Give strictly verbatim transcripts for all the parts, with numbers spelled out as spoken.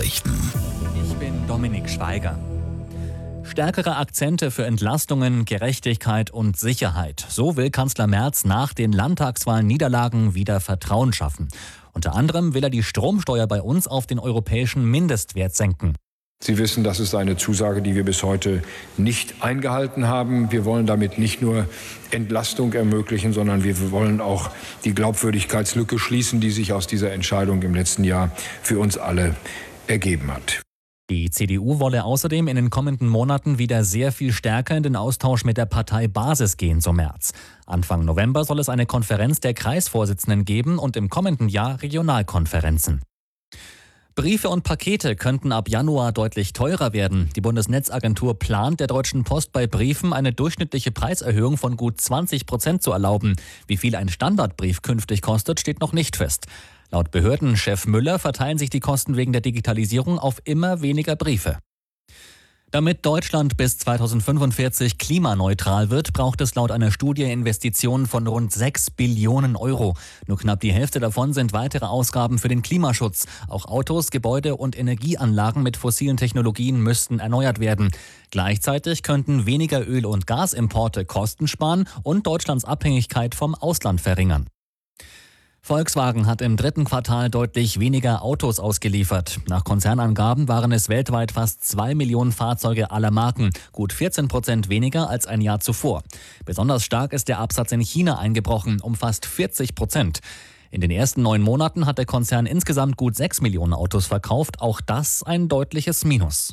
Nachrichten. Ich bin Dominik Schweiger. Stärkere Akzente für Entlastungen, Gerechtigkeit und Sicherheit. So will Kanzler Merz nach den Landtagswahlniederlagen wieder Vertrauen schaffen. Unter anderem will er die Stromsteuer bei uns auf den europäischen Mindestwert senken. Sie wissen, das ist eine Zusage, die wir bis heute nicht eingehalten haben. Wir wollen damit nicht nur Entlastung ermöglichen, sondern wir wollen auch die Glaubwürdigkeitslücke schließen, die sich aus dieser Entscheidung im letzten Jahr für uns alle ergeben hat. Die C D U wolle außerdem in den kommenden Monaten wieder sehr viel stärker in den Austausch mit der Parteibasis gehen, so Merz. Anfang November soll es eine Konferenz der Kreisvorsitzenden geben und im kommenden Jahr Regionalkonferenzen. Briefe und Pakete könnten ab Januar deutlich teurer werden. Die Bundesnetzagentur plant, der Deutschen Post bei Briefen eine durchschnittliche Preiserhöhung von gut zwanzig Prozent zu erlauben. Wie viel ein Standardbrief künftig kostet, steht noch nicht fest. Laut Behördenchef Müller verteilen sich die Kosten wegen der Digitalisierung auf immer weniger Briefe. Damit Deutschland bis zweitausendfünfundvierzig klimaneutral wird, braucht es laut einer Studie Investitionen von rund sechs Billionen Euro. Nur knapp die Hälfte davon sind weitere Ausgaben für den Klimaschutz. Auch Autos, Gebäude und Energieanlagen mit fossilen Technologien müssten erneuert werden. Gleichzeitig könnten weniger Öl- und Gasimporte Kosten sparen und Deutschlands Abhängigkeit vom Ausland verringern. Volkswagen hat im dritten Quartal deutlich weniger Autos ausgeliefert. Nach Konzernangaben waren es weltweit fast zwei Millionen Fahrzeuge aller Marken, gut vierzehn Prozent weniger als ein Jahr zuvor. Besonders stark ist der Absatz in China eingebrochen, um fast vierzig Prozent. In den ersten neun Monaten hat der Konzern insgesamt gut sechs Millionen Autos verkauft, auch das ein deutliches Minus.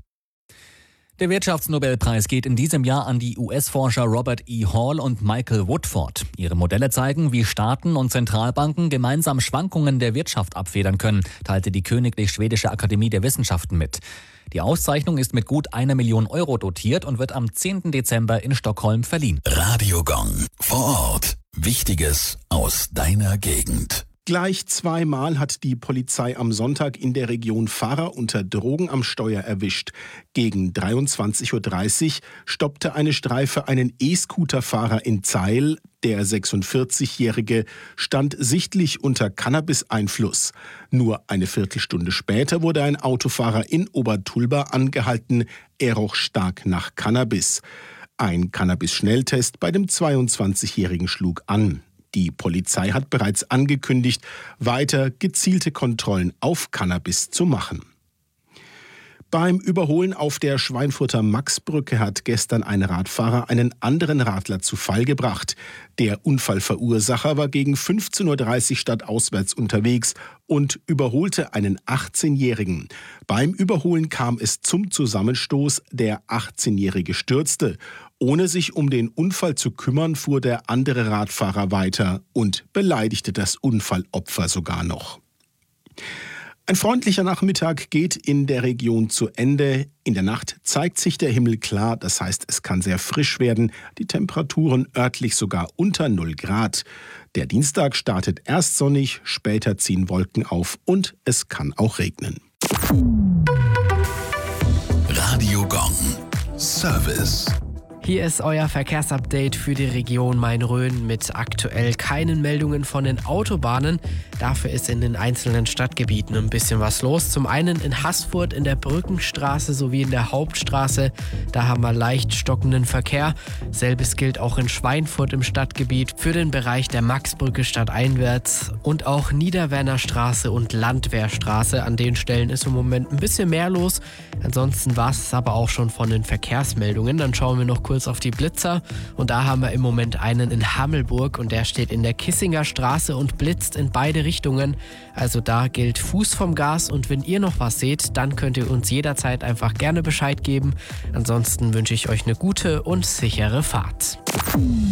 Der Wirtschaftsnobelpreis geht in diesem Jahr an die U S-Forscher Robert E. Hall und Michael Woodford. Ihre Modelle zeigen, wie Staaten und Zentralbanken gemeinsam Schwankungen der Wirtschaft abfedern können, teilte die Königlich Schwedische Akademie der Wissenschaften mit. Die Auszeichnung ist mit gut einer Million Euro dotiert und wird am zehnten Dezember in Stockholm verliehen. Radio Gong. Vor Ort. Wichtiges aus deiner Gegend. Gleich zweimal hat die Polizei am Sonntag in der Region Fahrer unter Drogen am Steuer erwischt. Gegen dreiundzwanzig Uhr dreißig stoppte eine Streife einen E-Scooter-Fahrer in Zeil. Der sechsundvierzigjährige stand sichtlich unter Cannabis-Einfluss. Nur eine Viertelstunde später wurde ein Autofahrer in Obertulba angehalten. Er roch stark nach Cannabis. Ein Cannabis-Schnelltest bei dem zweiundzwanzigjährigen schlug an. Die Polizei hat bereits angekündigt, weiter gezielte Kontrollen auf Cannabis zu machen. Beim Überholen auf der Schweinfurter Maxbrücke hat gestern ein Radfahrer einen anderen Radler zu Fall gebracht. Der Unfallverursacher war gegen fünfzehn Uhr dreißig stadtauswärts unterwegs und überholte einen achtzehnjährigen. Beim Überholen kam es zum Zusammenstoß, der achtzehnjährige stürzte. Ohne sich um den Unfall zu kümmern, fuhr der andere Radfahrer weiter und beleidigte das Unfallopfer sogar noch. Ein freundlicher Nachmittag geht in der Region zu Ende. In der Nacht zeigt sich der Himmel klar, das heißt, es kann sehr frisch werden. Die Temperaturen örtlich sogar unter null Grad. Der Dienstag startet erst sonnig, später ziehen Wolken auf und es kann auch regnen. Radio Gong. Service. Hier ist euer Verkehrsupdate für die Region Main-Rhön mit aktuell keinen Meldungen von den Autobahnen. Dafür ist in den einzelnen Stadtgebieten ein bisschen was los. Zum einen in Haßfurt in der Brückenstraße sowie in der Hauptstraße. Da haben wir leicht stockenden Verkehr. Selbes gilt auch in Schweinfurt im Stadtgebiet für den Bereich der Maxbrücke stadteinwärts. Und auch Niederwernerstraße und Landwehrstraße. An den Stellen ist im Moment ein bisschen mehr los. Ansonsten war es aber auch schon von den Verkehrsmeldungen. Dann schauen wir noch kurz auf die Blitzer und da haben wir im Moment einen in Hammelburg und der steht in der Kissinger Straße und blitzt in beide Richtungen. Also da gilt Fuß vom Gas und wenn ihr noch was seht, dann könnt ihr uns jederzeit einfach gerne Bescheid geben. Ansonsten wünsche ich euch eine gute und sichere Fahrt.